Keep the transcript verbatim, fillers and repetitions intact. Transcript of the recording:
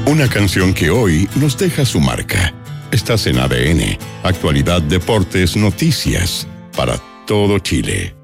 Una canción que hoy nos deja su marca. Estás en A D N, actualidad, deportes, noticias, para todo Chile.